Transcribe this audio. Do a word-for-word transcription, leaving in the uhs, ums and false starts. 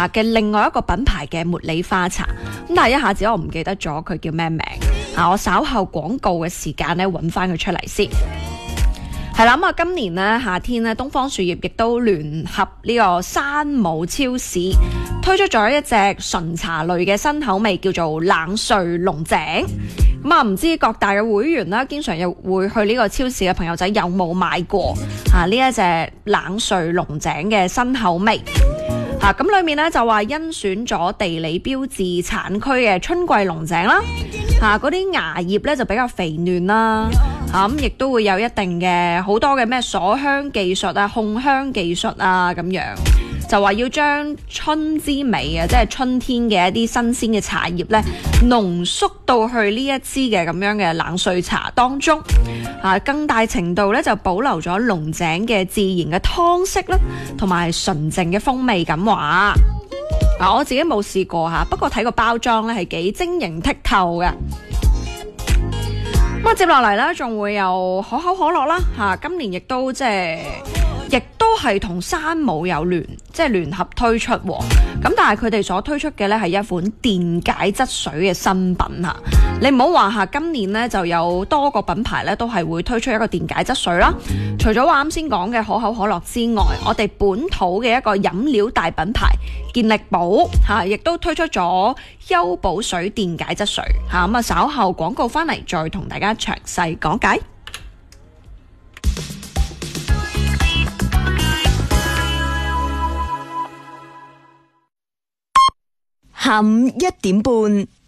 嚇嘅另外一個品牌嘅茉莉花茶，咁但係一下子我唔記得咗佢叫咩名嚇，我稍後廣告嘅時間咧揾翻佢出嚟先。係啦，咁啊，今年咧夏天咧，東方樹葉亦都聯合呢個山姆超市推出咗一隻純茶類嘅新口味，叫做冷萃龍井。咁啊，唔知各大嘅會員啦，經常又會去呢個超市嘅朋友仔有冇買過啊？呢一隻冷萃龍井嘅新口味啊，咁裏面咧就話甄選咗地理標誌產區嘅春季龍井啦，啊嗰啲芽葉咧就比較肥嫩啦。咁亦、嗯、都會有一定嘅好多嘅咩鎖香技術啊、控香技術啊咁樣，就話要將春之味啊，即係春天嘅一啲新鮮嘅茶葉咧，濃縮到去呢一支嘅咁樣嘅冷萃茶當中，啊，更大程度咧就保留咗龍井嘅自然嘅湯色啦，同埋純淨嘅風味咁話。嗱，我自己冇試過嚇，不過睇個包裝咧係幾晶瑩剔透嘅。咁啊，接落嚟咧，仲會有可口可樂啦，嚇、啊！今年亦都即係，亦都係同山姆有聯，即係聯合推出喎。咁但係佢哋所推出嘅咧係一款電解質水嘅新品嚇。你唔好話嚇，今年咧就有多個品牌咧都係會推出一個電解質水啦。除咗話啱先講嘅可口可樂之外，我哋本土嘅一個飲料大品牌健力寶嚇，亦、啊、都推出咗優寶水電解質水嚇。咁啊，稍後廣告翻嚟再同大家詳細講解。 下午一點半。